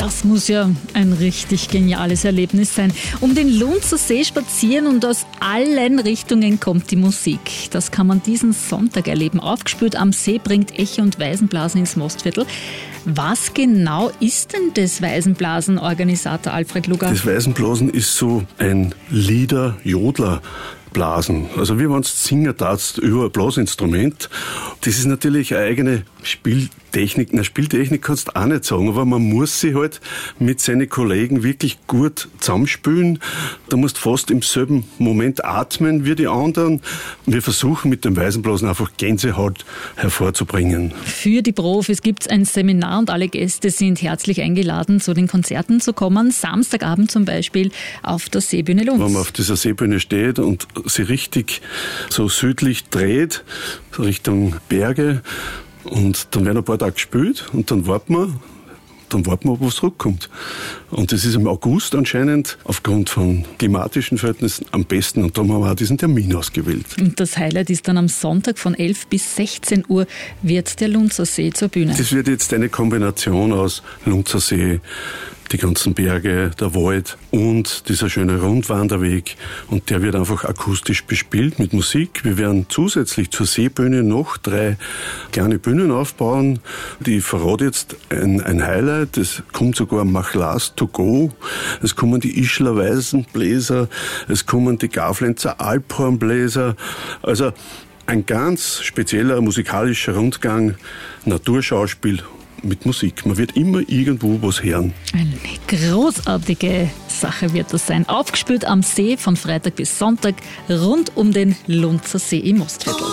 Das muss ja ein richtig geniales Erlebnis sein. Um den Lunzer See spazieren und aus allen Richtungen kommt die Musik. Das kann man diesen Sonntag erleben. Aufgespürt am See bringt Eche und Weisenblasen ins Mostviertel. Was genau ist denn das Weisenblasen, Organisator Alfred Luger? Das Weisenblasen ist so ein Lieder-Jodler. Blasen. Also wie wenn du Singer tatst über ein Blasinstrument. Das ist natürlich eine eigene Spieltechnik. Na, Spieltechnik kannst du auch nicht sagen, aber man muss sie halt mit seinen Kollegen wirklich gut zusammenspielen. Da musst du fast im selben Moment atmen wie die anderen. Wir versuchen mit dem Weisenblasen einfach Gänsehaut hervorzubringen. Für die Profis gibt es ein Seminar und alle Gäste sind herzlich eingeladen, zu den Konzerten zu kommen. Samstagabend zum Beispiel auf der Seebühne Lunz. Wenn man auf dieser Seebühne steht und sie richtig so südlich dreht, Richtung Berge, und dann werden ein paar Tage gespielt und dann warten wir, ob was zurückkommt. Und das ist im August anscheinend aufgrund von klimatischen Verhältnissen am besten, und darum haben wir auch diesen Termin ausgewählt. Und das Highlight ist dann am Sonntag von 11 bis 16 Uhr wird der Lunzer See zur Bühne. Das wird jetzt eine Kombination aus Lunzer See, die ganzen Berge, der Wald und dieser schöne Rundwanderweg, und der wird einfach akustisch bespielt mit Musik. Wir werden zusätzlich zur Seebühne noch 3 kleine Bühnen aufbauen. Die verrate jetzt ein Highlight. Es kommt sogar Machlas to go. Es kommen die Ischler Weisenbläser, es kommen die Gaflenzer Alphornbläser. Also ein ganz spezieller musikalischer Rundgang, Naturschauspiel mit Musik. Man wird immer irgendwo was hören. Eine großartige Sache wird das sein. Aufgespürt am See von Freitag bis Sonntag rund um den Lunzer See im Mostviertel.